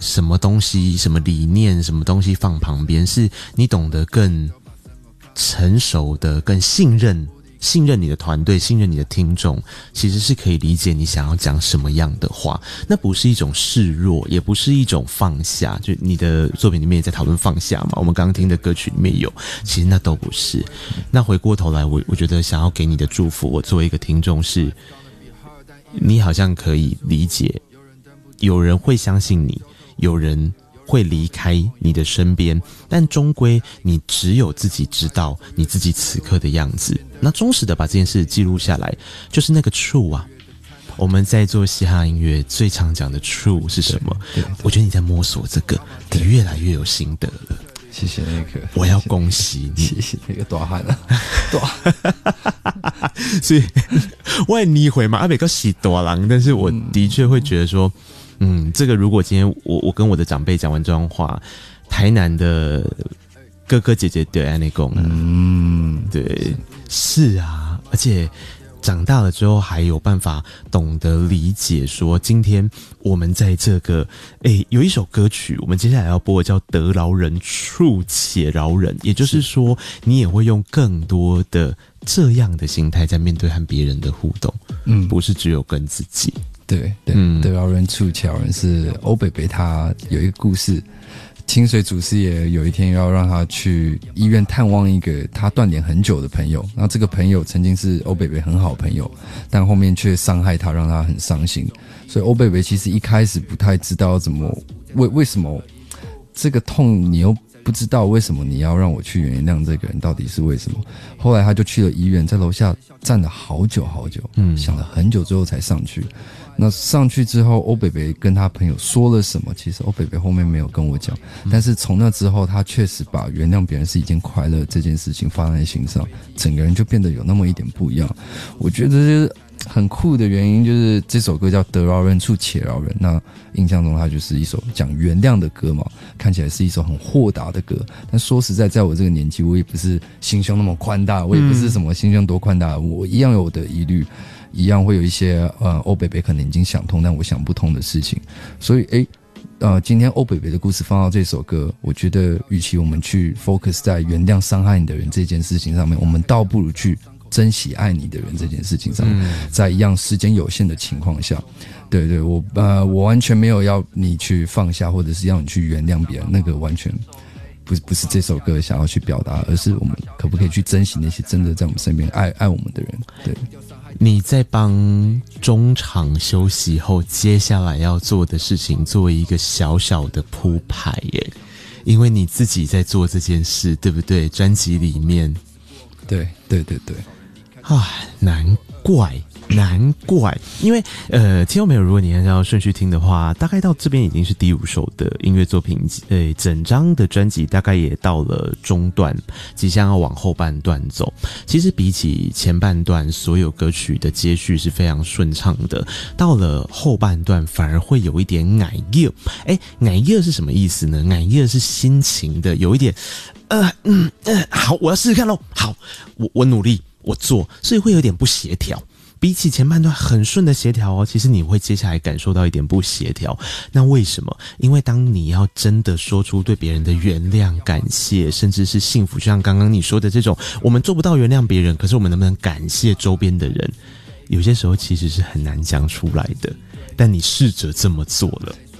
什么东西、什么理念、什么东西放旁边，是你懂得更成熟的、更信任你的团队，信任你的听众，其实是可以理解你想要讲什么样的话。那不是一种示弱，也不是一种放下，就你的作品里面也在讨论放下嘛，我们刚刚听的歌曲里面有，其实那都不是。那回过头来，我觉得想要给你的祝福，我作为一个听众是，你好像可以理解，有人会相信你，有人会离开你的身边，但终归你只有自己知道你自己此刻的样子。那忠实的把这件事记录下来，就是那个 true 啊。我们在做嘻哈音乐最常讲的 true 是什么？我觉得你在摸索这个，你越来越有心得了。 谢谢那个， 我要恭喜你， 谢谢那个大汉啊， 所以我也逆回嘛，阿北哥喜大郎，但是我的确会觉得说，这个如果今天我跟我的长辈讲完这段话，台南的哥哥姐姐对安内贡啊，对，是啊，而且长大了之后还有办法懂得理解说，今天我们在这个有一首歌曲我们接下来要播的叫得饶人处且饶人，也就是说你也会用更多的这样的心态在面对和别人的互动，不是只有跟自己。 对对，得饶人处且饶人是欧北北他有一个故事，清水祖师爷有一天要让他去医院探望一个他断联很久的朋友，然后这个朋友曾经是欧北北很好的朋友，但后面却伤害他，让他很伤心。所以欧北北其实一开始不太知道怎么为什么这个痛，你又不知道为什么你要让我去原谅这个人，到底是为什么？后来他就去了医院，在楼下站了好久好久，想了很久之后才上去。那上去之后，欧北北跟他朋友说了什么？其实欧北北后面没有跟我讲，但是从那之后，他确实把原谅别人是一件快乐这件事情放在心上，整个人就变得有那么一点不一样。我觉得就是很酷的原因，就是这首歌叫《得饶人处且饶人》，那印象中它就是一首讲原谅的歌嘛，看起来是一首很豁达的歌。但说实在，在我这个年纪，我也不是心胸那么宽大，我也不是什么心胸多宽大，我一样有我的疑虑。一样会有一些欧北北可能已经想通，但我想不通的事情。所以今天欧北北的故事放到这首歌，我觉得与其我们去 focus 在原谅伤害你的人这件事情上面，我们倒不如去珍惜爱你的人这件事情上面，在一样时间有限的情况下，对对，我完全没有要你去放下，或者是要你去原谅别人，那个完全不是这首歌想要去表达，而是我们可不可以去珍惜那些真的在我们身边爱我们的人。对， 你在帮中场休息后接下来要做的事情做一个小小的铺排耶，因为你自己在做这件事，对不对？专辑里面， 对对对对， 难怪，因为听众朋友，如果你按照顺序听的话，大概到这边已经是第5首的音乐作品，整张的专辑大概也到了中段，即将要往后半段走。其实比起前半段，所有歌曲的接续是非常顺畅的，到了后半段反而会有一点矮叶。矮叶是什么意思呢？矮叶是心情的，有一点好，我要试试看咯，好，我努力，我做，所以会有点不协调。比起前半段很顺的协调其实你会接下来感受到一点不协调。那为什么？因为当你要真的说出对别人的原谅、感谢，甚至是幸福，就像刚刚你说的这种，我们做不到原谅别人，可是我们能不能感谢周边的人？有些时候其实是很难讲出来的。但你试着这么做了，